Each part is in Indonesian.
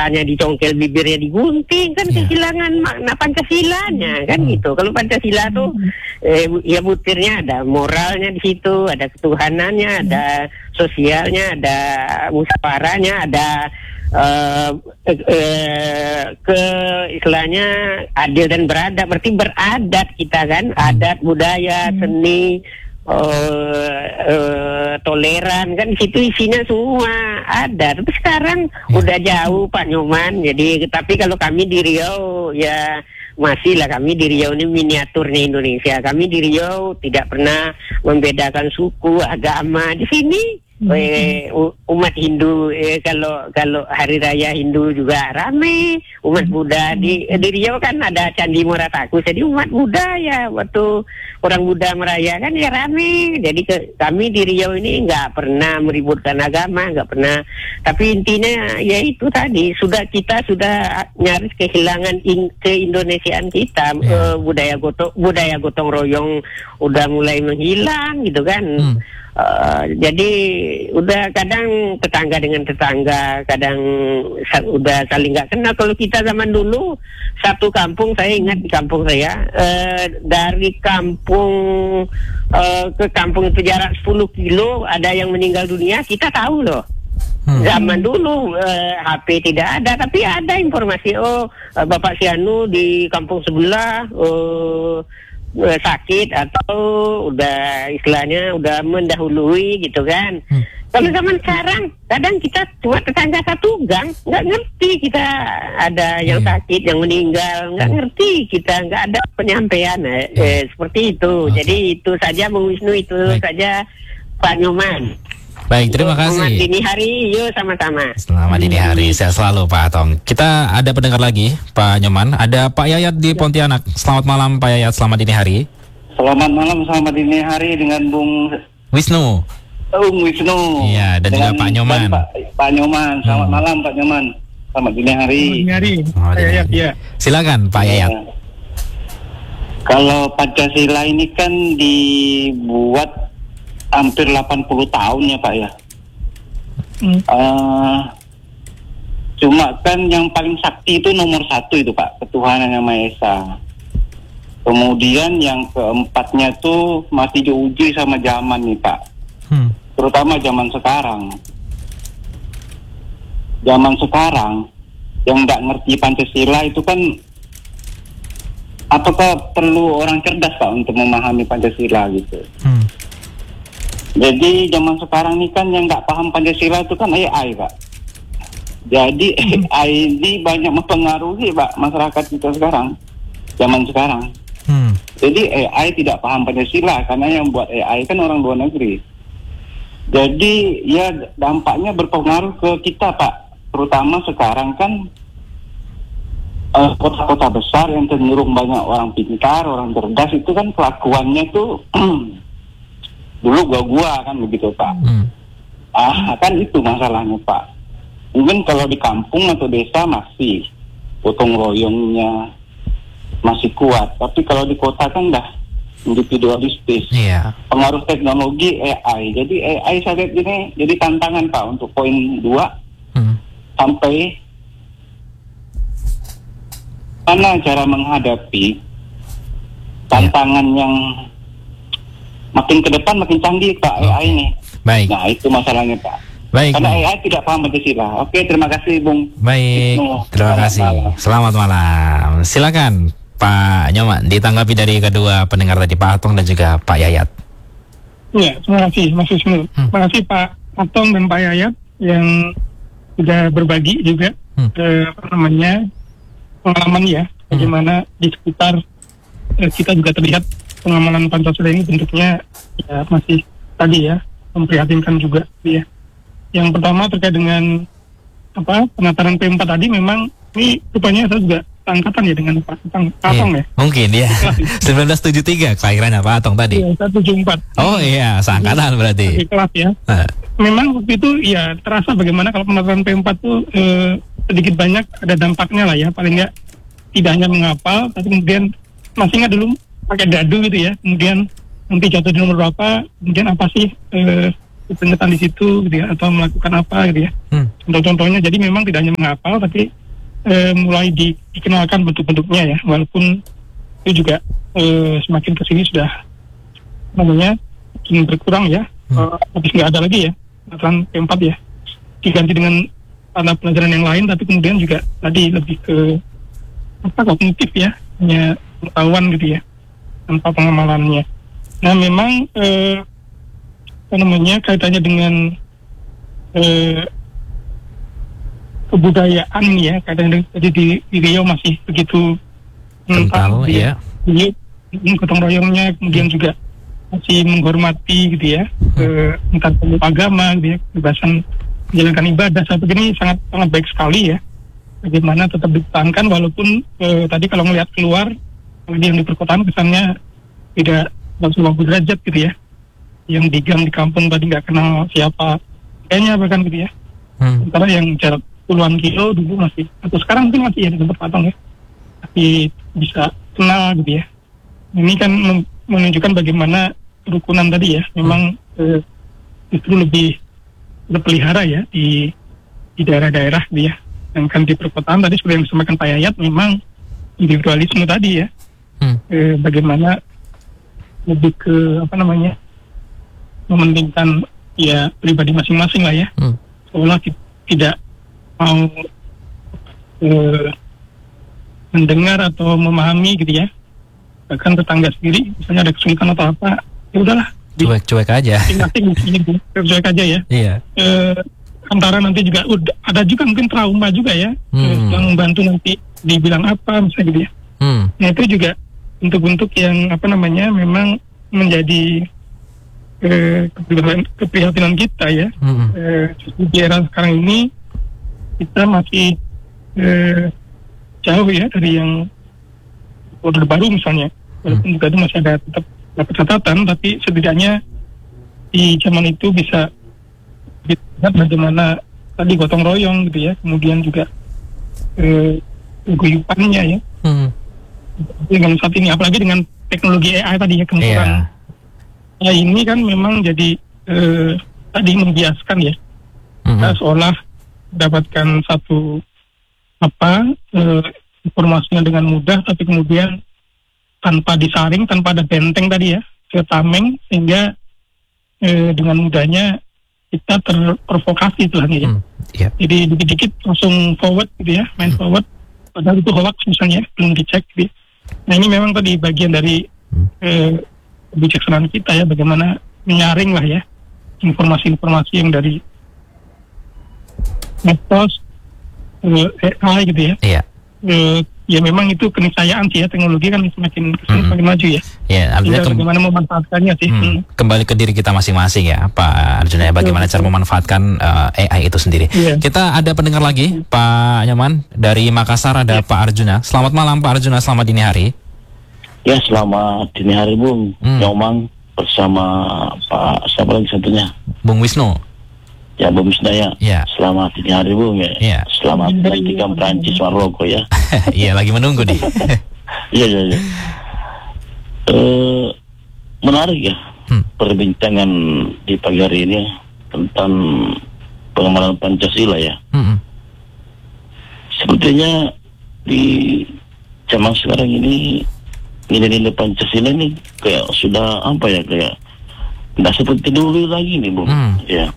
matanya dicongkel, bibirnya digunting, kan kehilangan makna Pancasilanya, kan gitu. Kalau Pancasila tuh ya butirnya ada moralnya di situ, ada ketuhanannya, ada sosialnya, ada musyawarahnya, ada istilahnya adil dan beradab, berarti beradat kita kan, adat, budaya, seni, toleran, kan di situ isinya semua ada. Tapi sekarang udah jauh Pak Nyoman. Jadi tapi kalau kami di Riau ya masih lah, kami di Riau ini miniaturnya Indonesia. Kami di Riau tidak pernah membedakan suku, agama. Di sini umat Hindu, kalau hari raya Hindu juga rame, umat Buddha di Riau kan ada Candi Muara Takus, jadi umat Buddha ya waktu orang Buddha merayakan ya rame. Jadi kami di Riau ini nggak pernah meributkan agama, nggak pernah. Tapi intinya ya itu tadi, kita sudah nyaris kehilangan keindonesiaan kita. Budaya gotong royong udah mulai menghilang gitu kan. Jadi udah kadang tetangga dengan tetangga, kadang udah saling nggak kenal. Kalau kita zaman dulu satu kampung, saya ingat di kampung saya, dari kampung ke kampung itu jarak 10 kilo, ada yang meninggal dunia, kita tahu loh. Zaman dulu HP tidak ada, tapi ada informasi, Bapak Sianu di kampung sebelah sakit atau udah istilahnya udah mendahului gitu kan. Kalau zaman sekarang kadang kita cuma tetangga satu gang, nggak ngerti kita ada yang sakit, yang meninggal, nggak ngerti kita, nggak ada penyampaian seperti itu. Jadi itu saja Bung Wisnu, itu saja Pak Nyoman. Baik, terima kasih. Selamat dini hari, yuk sama-sama. Selamat dini hari, sehat selalu Pak Atong. Kita ada pendengar lagi, Pak Nyoman. Ada Pak Yayat di Pontianak. Selamat malam Pak Yayat, selamat dini hari. Selamat malam, selamat dini hari dengan Bung Wisnu. Bung Wisnu. Iya, dan juga Pak Nyoman. Pak Nyoman, selamat malam Pak Nyoman. Selamat dini hari. Pak Yayat, ya. Silakan Pak Yayat. Kalau Pancasila ini kan dibuat hampir 80 tahun ya Pak ya. Cuma kan yang paling sakti itu nomor 1 itu Pak, ketuhanan yang Maha Esa. Kemudian yang keempatnya tuh masih diuji sama zaman nih Pak. Terutama zaman sekarang. Zaman sekarang yang nggak ngerti Pancasila itu kan, apakah perlu orang cerdas Pak untuk memahami Pancasila gitu. Jadi zaman sekarang ini kan yang nggak paham Pancasila itu kan AI Pak. Jadi AI ini banyak mempengaruhi Pak masyarakat kita sekarang, zaman sekarang. Jadi AI tidak paham Pancasila karena yang buat AI kan orang luar negeri. Jadi ya dampaknya berpengaruh ke kita Pak. Terutama sekarang kan kota-kota besar yang cenderung banyak orang pintar, orang cerdas, itu kan kelakuannya tuh dulu gua kan begitu Pak. Kan itu masalahnya Pak. Mungkin kalau di kampung atau desa masih gotong royongnya masih kuat, tapi kalau di kota kan dah individualistis. Pengaruh teknologi AI. Jadi AI saya lihat ini jadi tantangan Pak untuk poin 2 sampai mana cara menghadapi tantangan yang makin ke depan makin canggih Pak AI ini. Baik. Nah itu masalahnya Pak. Baik. Karena AI tidak paham Pancasila. Oke, terima kasih Bung. Baik. Terima kasih. Selamat malam. Silakan Pak Nyoman ditanggapi dari kedua pendengar tadi, Pak Atong dan juga Pak Yayat. Iya, terima kasih Mas Wisnu. Terima kasih Pak Atong dan Pak Yayat yang sudah berbagi juga pengalaman ya, bagaimana di sekitar kita juga terlihat pengamalan Pancasila ini bentuknya ya masih tadi ya memprihatinkan juga ya. Yang pertama terkait dengan penataran P4 tadi, memang ini rupanya saya juga angkatan ya dengan Pak Atong ya. Mungkin ya. 1973 kelahirannya Pak Atong tadi. Iya, 174. Oh iya, seangkatan berarti. Kelas ya. Memang waktu itu ya terasa bagaimana kalau penataran P4 itu sedikit banyak ada dampaknya lah ya, paling nggak tidak hanya menghafal, tapi kemudian masih ingat dulu pakai dadu gitu ya, kemudian nanti jatuh di nomor berapa, kemudian apa sih kepengetan di situ gitu ya, atau melakukan apa gitu ya. Contoh-contohnya, jadi memang tidak hanya menghafal, tapi mulai dikenalkan bentuk-bentuknya ya, walaupun itu juga semakin kesini sudah namanya makin berkurang ya, habis nggak ada lagi ya, aturan P4 ya, diganti dengan alat pelajaran yang lain, tapi kemudian juga tadi lebih ke kognitif ya, hanya pengetahuan gitu ya, tanpa pengamalannya. Nah memang kaitannya dengan kebudayaan ya, kadang di Riau masih begitu kental ya. Gotong royongnya, kemudian juga masih menghormati gitu ya, entah agama gitu ya, kebebasan menjalankan ibadah, saya pikir ini sangat baik sekali ya. Bagaimana tetap dipertahankan walaupun tadi kalau melihat keluar, yang di perkotaan kesannya tidak 180 derajat gitu ya. Yang di gang di kampung tadi nggak kenal siapa kayaknya bahkan gitu ya. Sementara yang jarak puluhan kilo dulu masih, atau sekarang mungkin masih ya di tempat patong ya, masih bisa kenal gitu ya. Ini kan menunjukkan bagaimana kerukunan tadi ya, memang justru lebih berpelihara ya di daerah-daerah gitu ya. Yang kan di perkotaan tadi seperti yang disampaikan Pak Yayat, memang individualisme tadi ya, bagaimana lebih ke mementingkan ya pribadi masing-masing lah ya, seolah tidak mau mendengar atau memahami gitu ya, bahkan tetangga sendiri misalnya ada kesulitan atau apa, ya udahlah cuek aja, cuek aja ya. Iya. Antara nanti juga ada juga mungkin trauma juga ya, yang membantu nanti dibilang apa misalnya gitu ya. Nah itu juga bentuk-bentuk yang memang menjadi keprihatinan kita ya. Di era sekarang ini kita masih jauh ya dari yang order baru misalnya, walaupun juga itu masih ada tetap catatan, tapi setidaknya di zaman itu bisa lihat bagaimana tadi gotong royong gitu ya, kemudian juga guyupannya ya. Dengan saat ini, apalagi dengan teknologi AI tadi ya, kemungkinan AI ini kan memang jadi tadi membiaskan ya, kita seolah mendapatkan satu informasinya dengan mudah, tapi kemudian tanpa disaring, tanpa ada benteng tadi ya, ke tameng, sehingga dengan mudahnya kita terprovokasi istilahnya ya. Jadi dikit-dikit langsung forward gitu ya, main forward, padahal itu hoax misalnya, belum dicek gitu. Nah ini memang tadi bagian dari kebijaksanaan kita ya, bagaimana menyaring lah ya informasi-informasi yang dari medsos, AI gitu ya. Iya. Ya memang itu keniscayaan sih ya, teknologi kan semakin semakin maju ya. Ya, artinya bagaimana memanfaatkannya sih. Kembali ke diri kita masing-masing ya, Pak Arjuna ya, bagaimana cara memanfaatkan AI itu sendiri. Kita ada pendengar lagi, Pak Nyoman dari Makassar, ada Pak Arjuna. Selamat malam Pak Arjuna, selamat dini hari. Ya, selamat dini hari Bung Nyoman bersama Pak siapa lagi satunya? Bung Wisnu. Ya, Bung Wisnu ya. Selamat dini hari Bung ya. Selamat melantikan Prancis Maroko ya. Iya, lagi menunggu nih. Iya. Menarik ya perbincangan di pagi hari ini tentang pengamalan Pancasila ya. Sepertinya di zaman sekarang ini nilai-nilai Pancasila ini kayak sudah kayak tidak seperti dulu lagi nih Bung. Ya.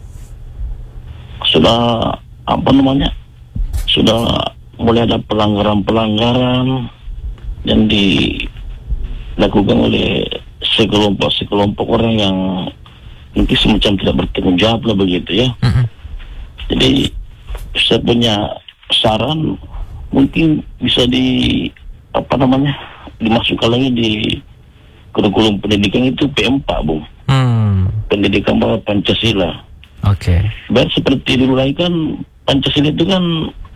Sudah sudah mulai ada pelanggaran-pelanggaran yang dilakukan oleh sekelompok orang yang mungkin semacam tidak bertanggung jawab lah begitu ya. Jadi saya punya saran, mungkin bisa dimasukkan lagi di kurikulum pendidikan itu P4 Bung. Pendidikan bahwa Pancasila. Biar seperti dulu lagi kan Pancasila itu kan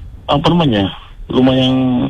lumayan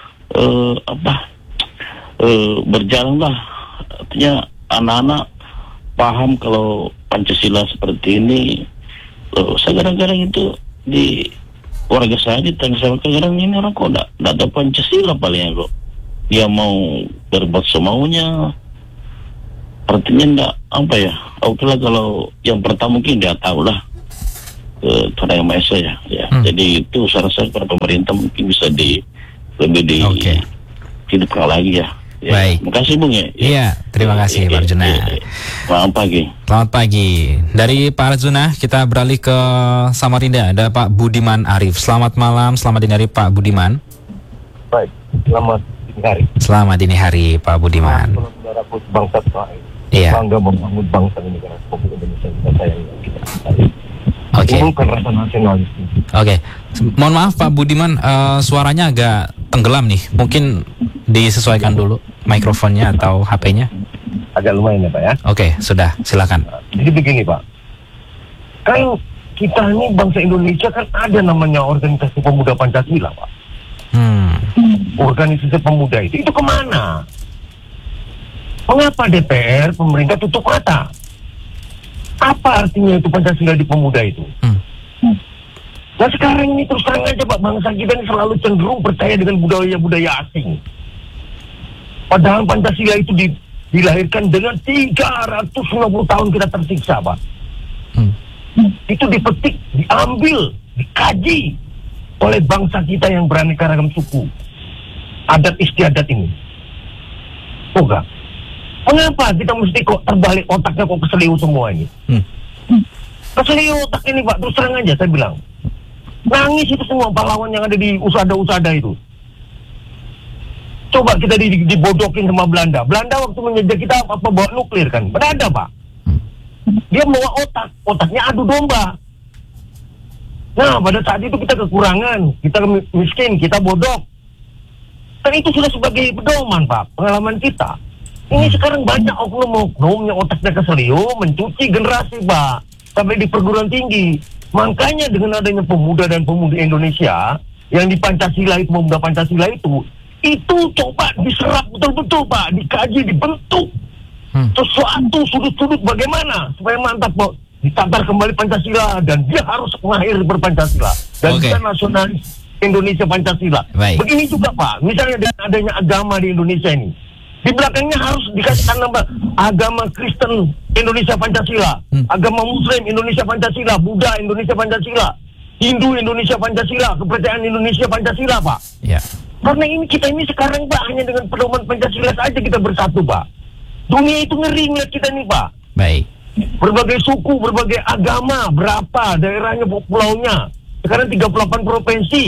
berjalan lah, artinya anak-anak paham kalau Pancasila seperti ini. Saya kadang-kadang itu di keluarga saya ditanya, saya kadang ini orang kok tidak tahu Pancasila paling kok dia mau berbuat semaunya, artinya enggak apa ya, oke lah kalau yang pertama mungkin dia tahu lah Tuhan Yang Maha Esa ya. Jadi itu saya rasa para pemerintah mungkin bisa lebih hidupkan lagi ya. Baik. Terima kasih Bung ya. Iya, terima kasih Pak Arjuna. Selamat pagi. Selamat pagi. Dari Pak Arjuna kita beralih ke Samarinda. Ada Pak Budiman Arif. Selamat malam, selamat dini hari Pak Budiman. Baik, selamat dini hari. Selamat dini hari Pak Budiman. Saudara bangsa Israel. Iya. Bangga membangun bangsa ini negara Republik Indonesia kita sayang kita cintai. Oke. Bukan rasa nasionalis. Oke. Mohon maaf Pak Budiman, suaranya agak tenggelam nih. Mungkin disesuaikan dulu mikrofonnya atau HP-nya. Agak lumayan ya Pak ya. Oke, sudah, silakan. Jadi begini Pak, kan kita ini bangsa Indonesia kan ada namanya organisasi pemuda Pancasila Pak. Organisasi pemuda itu kemana? Mengapa DPR, pemerintah tutup mata? Apa artinya itu Pancasila di pemuda itu? Nah sekarang ini terus terang aja Pak, bangsa kita ini selalu cenderung percaya dengan budaya-budaya asing. Padahal Pancasila itu dilahirkan dengan 350 tahun kita tersiksa Pak. Itu dipetik, diambil, dikaji oleh bangsa kita yang beraneka ragam suku, adat istiadat ini. Enggak. Mengapa kita mesti kok terbalik otaknya kok keseliu semua ini? Keseliu otak ini Pak, terus terang aja saya bilang. Nangis itu semua pahlawan yang ada di usada-usada itu. Coba kita dibodokin sama Belanda. Belanda waktu menjajah kita apa bawa nuklir kan? Berada Pak. Dia bawa otaknya adu domba. Nah pada saat itu kita kekurangan, kita miskin, kita bodoh. Dan itu sudah sebagai pedoman Pak, pengalaman kita. Ini sekarang banyak oknum-oknum yang otaknya keseliu mencuci generasi Pak, sampai di perguruan tinggi. Makanya dengan adanya pemuda dan pemudi Indonesia yang di Pancasila itu, pemuda Pancasila itu coba diserap betul-betul Pak, dikaji, dibentuk sesuatu sudut-sudut bagaimana supaya mantap Pak, ditatar kembali Pancasila dan dia harus mengakhiri berpancasila dan kita nasionalis Indonesia Pancasila. Baik. Begini juga Pak, misalnya dengan adanya agama di Indonesia ini, di belakangnya harus dikasihkan nama agama Kristen Indonesia Pancasila, agama Muslim Indonesia Pancasila, Buddha Indonesia Pancasila, Hindu Indonesia Pancasila, kepercayaan Indonesia Pancasila Pak. Ya. Karena ini kita ini sekarang Pak hanya dengan pedoman Pancasila saja kita bersatu Pak. Dunia itu ngeri ngeliat kita nih Pak. Baik. Berbagai suku, berbagai agama, berapa daerahnya, pulaunya. Sekarang 38 provinsi.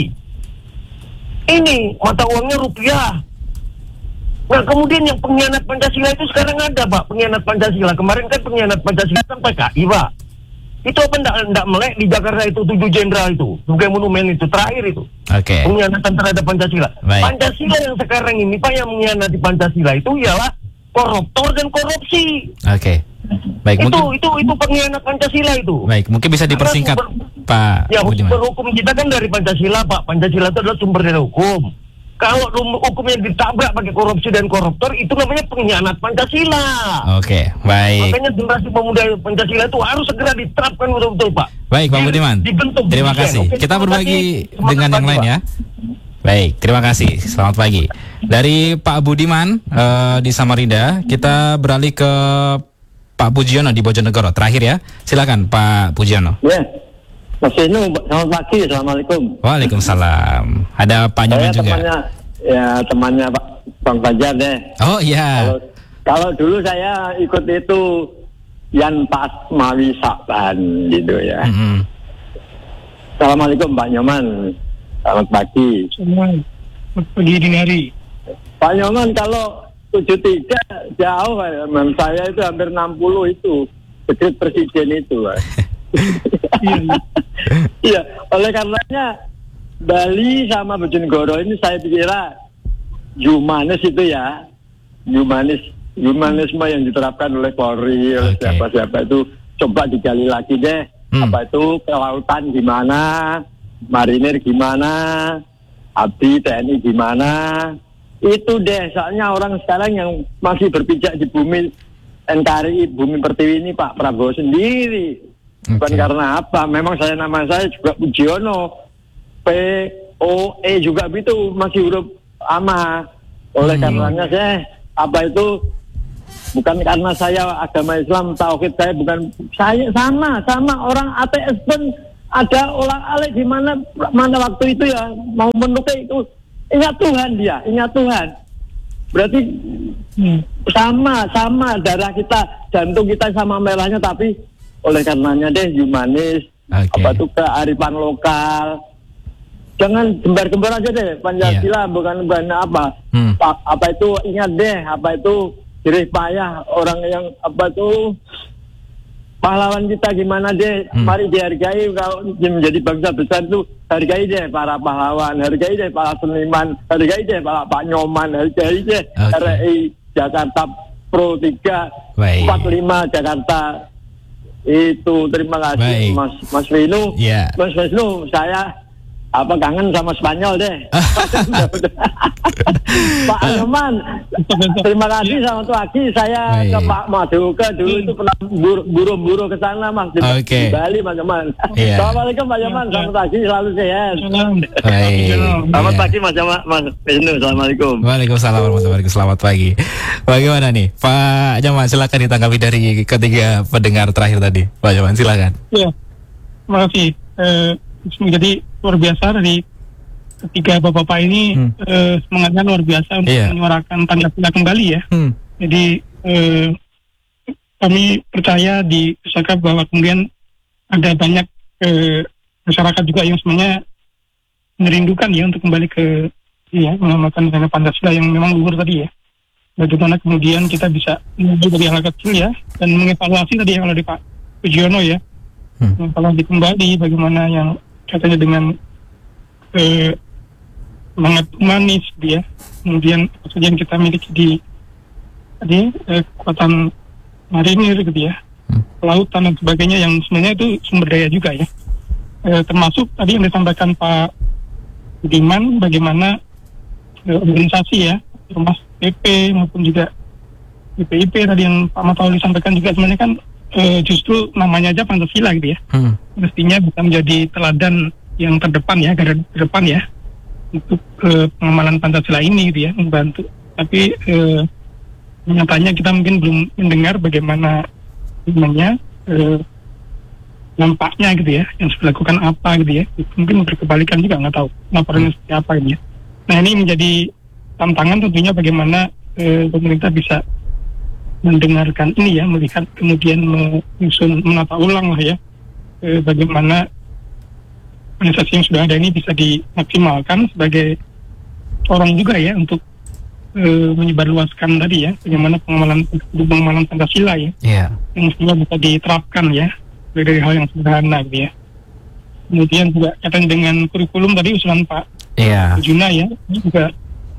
Ini mata uangnya rupiah. Nah kemudian yang pengkhianat Pancasila itu sekarang ada Pak, pengkhianat Pancasila. Kemarin kan pengkhianat Pancasila kan PKI Pak. Itu apa enggak melek di Jakarta itu 7 jenderal itu, sebagai monumen itu terakhir itu. Oke. Pengkhianatan terhadap Pancasila. Baik. Pancasila yang sekarang ini Pak yang mengkhianati Pancasila itu ialah koruptor dan korupsi. Oke. Baik, itu pengkhianat Pancasila itu. Baik, mungkin bisa dipersingkat Pak Budiman. Sumber hukum kita kan dari Pancasila Pak. Pancasila itu adalah sumber dari hukum. Kalau hukumnya ditabrak pakai korupsi dan koruptor, itu namanya pengkhianat Pancasila. Oke, baik. Makanya generasi pemuda Pancasila itu harus segera diterapkan betul-betul Pak. Baik Pak Budiman, terima kasih. Kita berbagi dengan yang lain ya. Baik, terima kasih. Selamat pagi. Dari Pak Budiman di Samarinda, kita beralih ke Pak Pujiono di Bojonegoro. Terakhir ya, silakan Pak Pujiono. Ya, Mas Inu, selamat pagi. Assalamualaikum. Waalaikumsalam. Ada Pak Nyoman juga. Temannya Pak Bang Fajar deh. Oh iya. Kalau dulu saya ikut itu Yan Pas Mawi Sakban gitu ya. Assalamualaikum Pak Nyoman. Selamat pagi. Selamat pagi dini hari. Pak Nyoman, kalau 73 jauh menurut saya itu hampir 60 itu dekret presiden itu. Iya, oleh karenanya Bali sama Bojonegoro ini saya kira humanis itu ya, humanisme yang diterapkan oleh Polri, oleh siapa-siapa itu coba digali lagi deh. Apa itu kelautan gimana, marinir gimana, abdi TNI gimana, itu deh. Soalnya orang sekarang yang masih berpijak di bumi NKRI, bumi pertiwi ini Pak Prabowo sendiri. Bukan karena apa, memang nama saya juga Pujiono, POE juga gitu, masih huruf ama. Oleh karenanya saya bukan karena saya agama Islam, tauhid saya bukan, saya sama orang ateis pun ada olah-alik di mana waktu itu ya mau menukar itu ingat Tuhan. Berarti sama darah kita, jantung kita sama merahnya, tapi oleh karenanya deh humanis, apa tuh kearifan lokal. Jangan gembar-gembar aja deh Pancasila, bukan apa. Apa itu ingat deh, apa itu jerih payah orang yang apa tuh pahlawan kita gimana deh. Mari dihargai, kalau menjadi bangsa besar tuh hargai deh para pahlawan, hargai deh para seniman, hargai deh para Pak Nyoman, hargai deh RI Jakarta Pro 3 45 Jakarta. Itu terima kasih Mas Vinu. Mas Wisnu, saya kangen sama Spanyol deh. Pak Nyoman, terima kasih sama pagi saya ke Pak Maduka dulu itu pernah buru-buru ke sana Mas di Bali Pak Nyoman. Assalamualaikum Pak Nyoman, selamat pagi, selalu sehat. Selamat pagi Mas Wisnu, assalamualaikum. Waalaikumsalam warahmatullahi wabarakatuh. Selamat pagi. Bagaimana nih Pak Nyoman, silakan ditanggapi dari ketiga pendengar terakhir tadi. Pak Nyoman silakan. Iya, terima kasih. Jadi luar biasa dari ketiga bapak-bapak ini semangatnya luar biasa untuk menyuarakan Pancasila kembali ya. Jadi kami percaya di Pusaka bahwa kemudian ada banyak masyarakat juga yang sebenarnya merindukan ya untuk kembali ke mengamalkan nilai Pancasila yang memang luhur tadi ya. Bagaimana kemudian kita bisa menuju dari hal kecil ya, dan mengevaluasi tadi ya kalau di Pak Pujiono ya, mengevaluasi kembali bagaimana yang katanya dengan semangat humanis dia, kemudian apa saja yang kita miliki di kekuatan marinir gitu ya, kelautan dan sebagainya yang sebenarnya itu sumber daya juga ya, termasuk tadi yang disampaikan Pak Budiman bagaimana organisasi ya, termasuk PP maupun juga BPIP tadi yang Pak Matauli sampaikan juga sebenarnya kan justru namanya aja Pancasila gitu ya, mestinya bisa menjadi teladan yang terdepan ya, garda terdepan ya untuk pengamalan Pancasila ini gitu ya, membantu. Tapi nyatanya kita mungkin belum mendengar bagaimana nampaknya gitu ya, yang sudah dilakukan apa gitu ya, mungkin berkebalikan juga, nggak tahu laporannya seperti apa gitu ya. Nah ini menjadi tantangan tentunya bagaimana pemerintah bisa mendengarkan ini ya, melihat kemudian menata ulang lah ya, bagaimana organisasi yang sudah ada ini bisa dimaksimalkan sebagai orang juga ya untuk menyebarluaskan tadi ya, bagaimana pengamalan Pancasila ya, yang mestinya bisa diterapkan ya, dari hal yang sederhana gitu ya. Kemudian juga kaitan dengan kurikulum tadi usulan Pak Juna ya, ini juga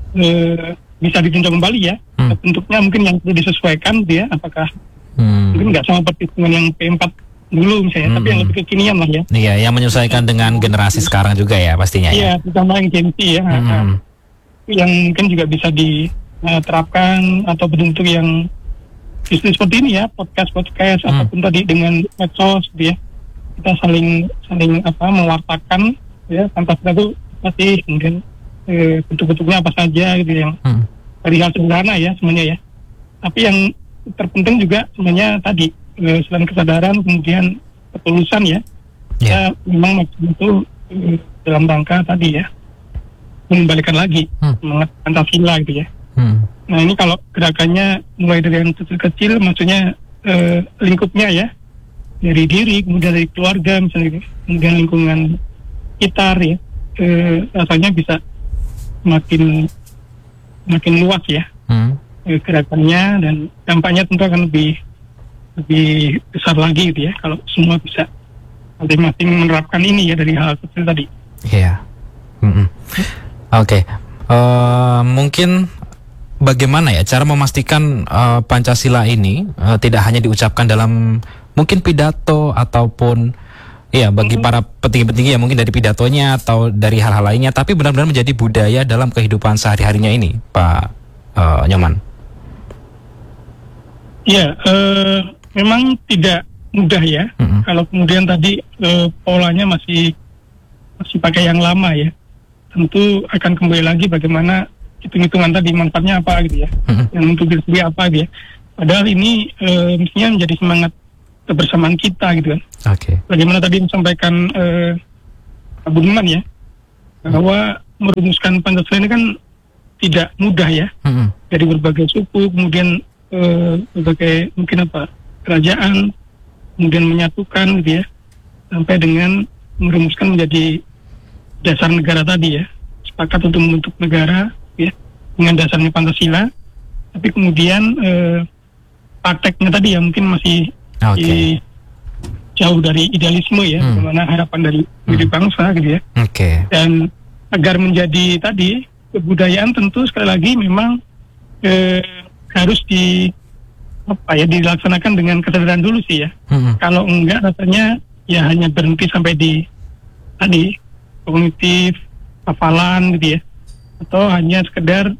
bisa ditinjau kembali ya, bentuknya mungkin yang perlu disesuaikan gitu ya, apakah mungkin nggak sama perhitungan yang P4 dulu misalnya, tapi yang lebih kekinian lah ya. Iya, yang menyesuaikan dengan generasi sekarang juga ya pastinya. Iya, terutama yang Gen Z ya, yang mungkin juga bisa diterapkan atau bentuk yang bisnis seperti ini ya, podcast ataupun tadi dengan medsos gitu ya, kita saling mewartakan ya, Pancasila itu pasti mungkin bentuk-bentuknya apa saja gitu yang dari hal sederhana ya semuanya ya. Tapi yang terpenting juga sebenarnya tadi selain kesadaran kemudian ketulusan ya, kita memang itu dalam rangka tadi ya mengembalikan lagi semangat Pancasila gitu ya. Nah ini kalau gerakannya mulai dari yang kecil-kecil, maksudnya lingkupnya ya, dari diri, kemudian dari keluarga misalnya, kemudian lingkungan sekitar ya, rasanya bisa makin luas ya gerakannya, dan dampaknya tentu akan lebih besar lagi gitu ya kalau semua bisa masing-masing menerapkan ini ya dari hal kecil tadi. Iya. Oke. Mungkin bagaimana ya cara memastikan Pancasila ini tidak hanya diucapkan dalam mungkin pidato ataupun bagi para petinggi-petinggi ya, mungkin dari pidatonya atau dari hal-hal lainnya, tapi benar-benar menjadi budaya dalam kehidupan sehari-harinya ini, Pak Nyoman. Ya, memang tidak mudah ya. Kalau kemudian tadi polanya masih pakai yang lama ya, tentu akan kembali lagi bagaimana hitung-hitungan tadi manfaatnya apa gitu ya, yang untuk diri sendiri apa gitu ya. Padahal ini mestinya menjadi semangat kebersamaan kita gitu kan. Bagaimana tadi disampaikan Pak Budiman ya, bahwa merumuskan Pancasila ini kan tidak mudah ya, dari berbagai suku, kemudian berbagai mungkin kerajaan, kemudian menyatukan gitu ya, sampai dengan merumuskan menjadi dasar negara tadi ya, sepakat untuk membentuk negara ya dengan dasarnya Pancasila. Tapi kemudian prakteknya tadi ya mungkin masih jauh dari idealisme ya, bagaimana harapan dari bangsa gitu ya. Dan agar menjadi tadi kebudayaan, tentu sekali lagi memang harus dilaksanakan dengan kesadaran dulu sih ya. Kalau enggak rasanya ya hanya berhenti sampai di tadi kognitif, hafalan gitu ya, atau hanya sekedar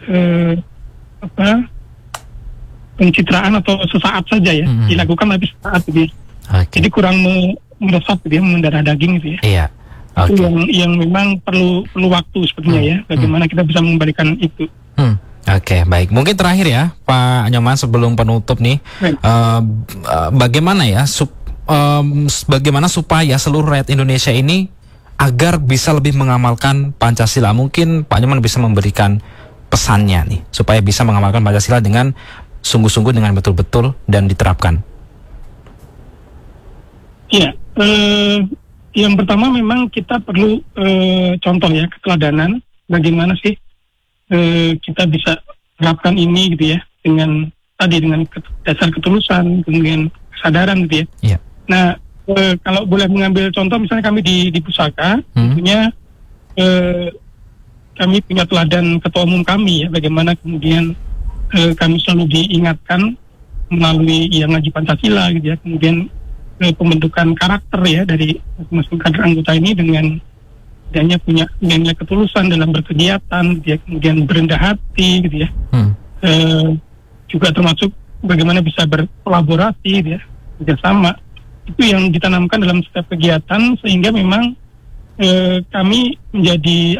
pencitraan atau sesaat saja ya, dilakukan tapi sesaat gitu ya. Jadi kurang meresap gitu ya, mendarah daging gitu ya. Itu yang memang perlu waktu sepertinya ya, bagaimana kita bisa mengembalikan itu. Baik. Mungkin terakhir ya, Pak Nyoman, sebelum penutup nih, bagaimana ya, bagaimana supaya seluruh rakyat Indonesia ini agar bisa lebih mengamalkan Pancasila? Mungkin Pak Nyoman bisa memberikan pesannya nih, supaya bisa mengamalkan Pancasila dengan sungguh-sungguh, dengan betul-betul dan diterapkan. Iya, yang pertama memang kita perlu contoh ya, keteladanan. Bagaimana sih kita bisa terapkan ini gitu ya, dengan dasar ketulusan, kemudian kesadaran gitu ya. Nah, kalau boleh mengambil contoh, misalnya kami di Pusaka, tentunya kami punya teladan ketua umum kami ya, bagaimana kemudian kami selalu diingatkan melalui yang ngaji Pancasila gitu ya, kemudian pembentukan karakter ya dari masing-masing kader anggota ini dengan adanya punya nilai ketulusan dalam berkegiatan gitu ya, kemudian berendah hati gitu ya. Juga termasuk bagaimana bisa berkolaborasi gitu ya, bekerjasama. Itu yang ditanamkan dalam setiap kegiatan, sehingga memang kami menjadi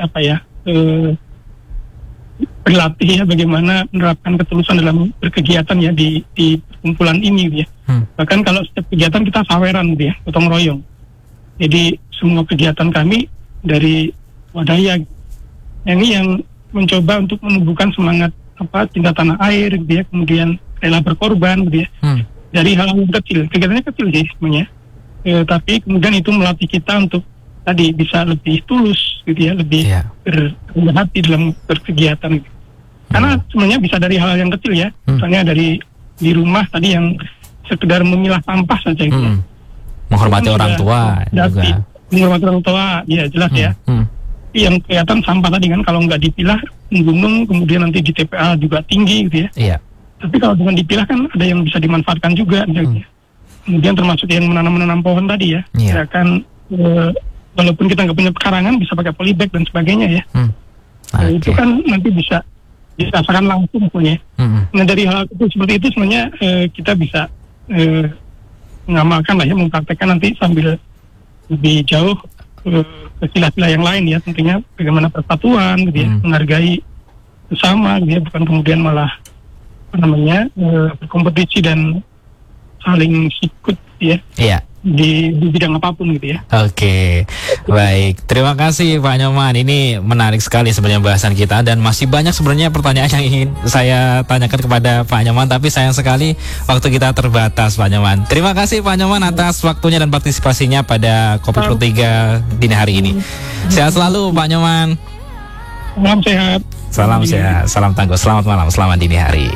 berlatih ya, bagaimana menerapkan ketulusan dalam berkegiatan ya di perkumpulan ini gitu ya. Bahkan kalau setiap kegiatan kita saweran gitu ya, gotong royong. Jadi semua kegiatan kami dari wadaya. Ini yang mencoba untuk menumbuhkan semangat cinta tanah air gitu ya, kemudian rela berkorban gitu ya. Dari hal-hal kecil, kegiatannya kecil sih semuanya. Tapi kemudian itu melatih kita untuk tadi bisa lebih tulus gitu ya, lebih berendah hati dalam berkegiatan gitu. Karena sebenarnya bisa dari hal yang kecil ya, misalnya dari di rumah tadi yang sekedar memilah sampah saja gitu ya. Menghormati orang tua juga. Menghormati orang tua, ya jelas ya. Yang kelihatan sampah tadi kan, kalau nggak dipilah menggunung, kemudian nanti di TPA juga tinggi gitu ya. Tapi kalau dengan dipilah kan ada yang bisa dimanfaatkan juga gitu ya. Kemudian termasuk yang menanam pohon tadi ya. Kan walaupun kita nggak punya pekarangan, bisa pakai polybag dan sebagainya ya. Itu kan nanti bisa dirasakan langsung punya. Nah, dari hal itu seperti itu sebenarnya kita bisa mengamalkan lah ya, mempraktekkan nanti sambil lebih jauh ke sila-sila yang lain ya, tentunya bagaimana persatuan gitu ya, menghargai sesama gitu ya, bukan kemudian malah berkompetisi dan saling sikut ya. Di bidang apapun gitu ya. Baik. Terima kasih Pak Nyoman. Ini menarik sekali sebenarnya bahasan kita, dan masih banyak sebenarnya pertanyaan yang ingin saya tanyakan kepada Pak Nyoman, tapi sayang sekali waktu kita terbatas, Pak Nyoman. Terima kasih Pak Nyoman atas waktunya dan partisipasinya pada Kopi Pro 3 dini hari ini. Sehat selalu Pak Nyoman. Salam sehat. Salam sehat, salam tangguh. Selamat malam, selamat dini hari.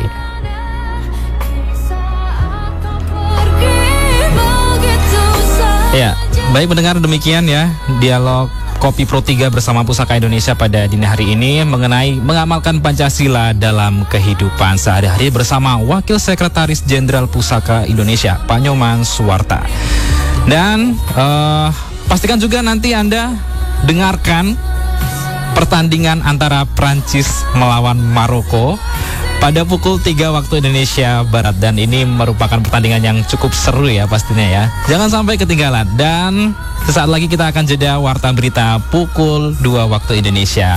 Ya, baik pendengar, demikian ya dialog Kopi Pro 3 bersama Pusaka Indonesia pada dini hari ini mengenai mengamalkan Pancasila dalam kehidupan sehari-hari bersama Wakil Sekretaris Jenderal Pusaka Indonesia, Pak Nyoman Suwarta. Dan pastikan juga nanti Anda dengarkan pertandingan antara Prancis melawan Maroko pada pukul 3 waktu Indonesia Barat, dan ini merupakan pertandingan yang cukup seru ya pastinya ya. Jangan sampai ketinggalan, dan sesaat lagi kita akan jeda warta berita pukul 2 waktu Indonesia